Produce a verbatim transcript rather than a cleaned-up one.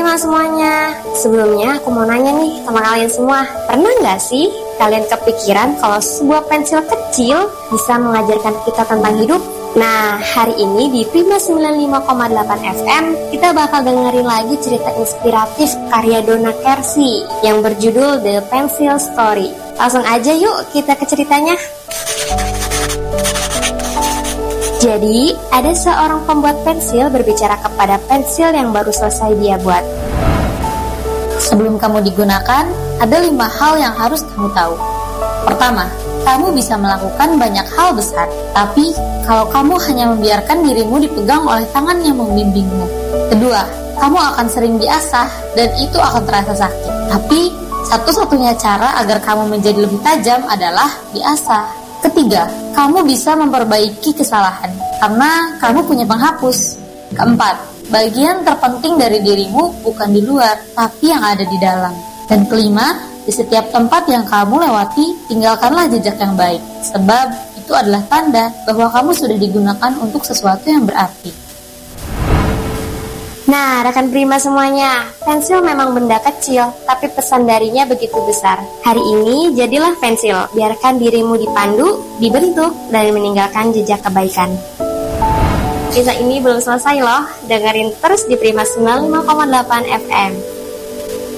Halo semuanya, sebelumnya aku mau nanya nih sama kalian semua. Pernah nggak sih kalian kepikiran kalau sebuah pensil kecil bisa mengajarkan kita tentang hidup? Nah, hari ini di Prima sembilan puluh lima koma delapan F M kita bakal dengerin lagi cerita inspiratif karya Donna Kersey yang berjudul The Pencil Story. Langsung aja yuk kita ke ceritanya. Jadi, ada seorang pembuat pensil berbicara kepada pensil yang baru selesai dia buat. Sebelum kamu digunakan, ada lima hal yang harus kamu tahu. Pertama, kamu bisa melakukan banyak hal besar, tapi kalau kamu hanya membiarkan dirimu dipegang oleh tangan yang membimbingmu. Kedua, kamu akan sering diasah dan itu akan terasa sakit. Tapi, satu-satunya cara agar kamu menjadi lebih tajam adalah diasah. Ketiga, kamu bisa memperbaiki kesalahan karena kamu punya penghapus. Keempat, bagian terpenting dari dirimu bukan di luar, tapi yang ada di dalam. Dan kelima, di setiap tempat yang kamu lewati, tinggalkanlah jejak yang baik, sebab itu adalah tanda bahwa kamu sudah digunakan untuk sesuatu yang berarti. Nah, rekan Prima semuanya, pensil memang benda kecil, tapi pesan darinya begitu besar. Hari ini, jadilah pensil, biarkan dirimu dipandu, dibentuk, dan meninggalkan jejak kebaikan. Kisah ini belum selesai loh, dengerin terus di Prima sembilan puluh lima koma delapan F M.